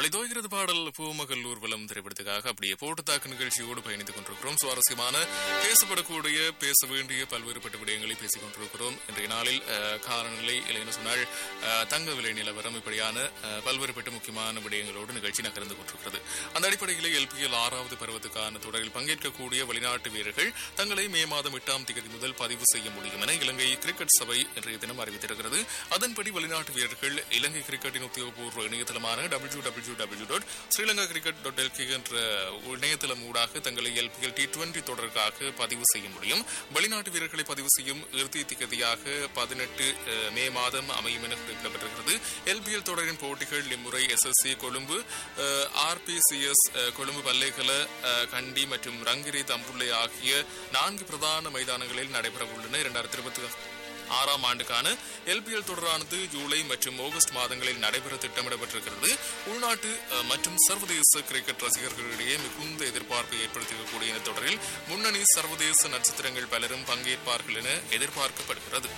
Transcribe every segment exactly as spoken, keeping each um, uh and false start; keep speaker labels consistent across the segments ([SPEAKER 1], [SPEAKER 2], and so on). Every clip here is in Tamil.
[SPEAKER 1] ஒளிதோய்கிறது பாடல் பூமகள் ஊர்வலம் திரைப்படத்துக்காக அப்படியே போட்டு தாக்கு நிகழ்ச்சியோடு பயணித்துக் கொண்டிருக்கிறோம். சுவாரஸ்யமான பேசப்படக்கூடிய பேச வேண்டிய பல்வேறுபட்ட விடயங்களை பேசிக் கொண்டிருக்கிறோம். இன்றைய நாளில் காலநிலை இல்லைன்னு சொன்னால் தங்க விலை நிலவரம் இப்படியான பல்வேறுபட்ட முக்கியமான விடயங்களோடு நிகழ்ச்சி நகர்ந்து கொண்டிருக்கிறது. அந்த அடிப்படையில் எல்பிஎல் ஆறாவது பருவத்துக்கான தொடரில் பங்கேற்கக்கூடிய வெளிநாட்டு வீரர்கள் தங்களை மே மாதம் எட்டாம் தேதி முதல் பதிவு செய்ய முடியும் என இலங்கை கிரிக்கெட் சபை இன்றைய தினம் அறிவித்திருக்கிறது. அதன்படி வெளிநாட்டு வீரர்கள் இலங்கை கிரிக்கெட்டின் உத்தியோகபூர்வ இணையதளமான W W W dot Sri Lanka cricket dot LK என்ற இணையதளம் ஊடாக தங்களை எல்பிஎல் டி டுவெண்டி தொடருக்காக பதிவு செய்ய முடியும். வெளிநாட்டு வீரர்களை பதிவு செய்யும் இறுதி திகதியாக பதினெட்டு மே மாதம் அமையும் என குறிப்பிடப்பட்டிருக்கிறது. எல்பிஎல் தொடரின் போட்டிகள் இம்முறை எஸ்எஸ்சி கொழும்பு, ஆர்பிசிஎஸ் கொழும்பு, பல்லேகல, கண்டி மற்றும் ரங்கிரி தம்புள்ளை ஆகிய நான்கு பிரதான மைதானங்களில் நடைபெறவுள்ளன. இரண்டாயிரத்தி இருபத்தி ஆறாம் ஆண்டுக்கான எல்பிஎல் தொடரானது ஜூலை மற்றும் ஆகஸ்ட் மாதங்களில் நடைபெற திட்டமிடப்பட்டிருக்கிறது. உள்நாட்டு மற்றும் சர்வதேச கிரிக்கெட் ரசிகர்களிடையே மிகுந்த எதிர்பார்ப்பை ஏற்படுத்தியிருக்கக்கூடிய இந்த தொடரில் முன்னணி சர்வதேச நட்சத்திரங்கள் பலரும் பங்கேற்பார்கள் என எதிர்பார்க்கப்படுகிறது.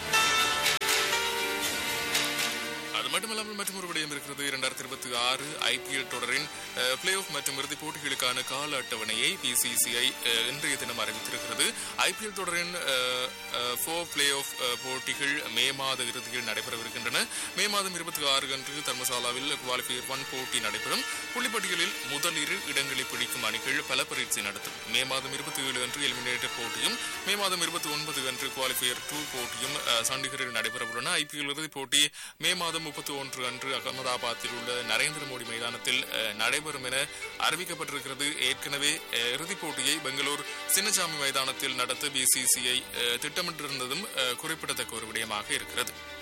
[SPEAKER 1] அது மட்டுமல்லாமல் மற்றொரு விடயம் இருக்கிறது. இரண்டாயிரத்தி இருபத்தி ஆறு ஐபிஎல் தொடரின் பிளே ஆஃப் மற்றும் இறுதிப் போட்டிகளுக்கான கால அட்டவணையை பிசிசிஐ இன்றைய தினம் அறிவித்திருக்கிறது. ஐபிஎல் தொடரின் போர் பிளே ஆஃப் போட்டிகள் மே மாத இறுதியில் நடைபெறவிருக்கின்றன. மே மாதம் இருபத்தி ஆறு அன்று தர்மசாலாவில் குவாலிஃபயர் ஒன் போட்டி நடைபெறும். புள்ளிப்பட்டியலில் முதல் இரு இடங்களை பிடிக்கும் அணிகள் பல பரீட்சை நடத்தும். மே மாதம் இருபத்தி ஏழு அன்று எலிமினேட்டர் போட்டியும் மே மாதம் இருபத்தி ஒன்பது அன்று குவாலிஃபயர் டூ போட்டியும் சண்டிகரில் நடைபெறவுள்ளன. ஐபிஎல் இறுதிப் போட்டி மே மாதம் முப்பத்தி ஒன்று அன்று அகமதாபாத்தில் உள்ள நரேந்திர மோடி மைதானத்தில் நடைபெறும் என அறிவிக்கப்பட்டிருக்கிறது. ஏற்கனவே இறுதிப் போட்டியை பெங்களூர் சின்னசாமி மைதானத்தில் நடத்த பிசிசிஐ திட்டமிட்டிருந்ததும் குறிப்பிடத்தக்க ஒரு விடயமாக இருக்கிறது.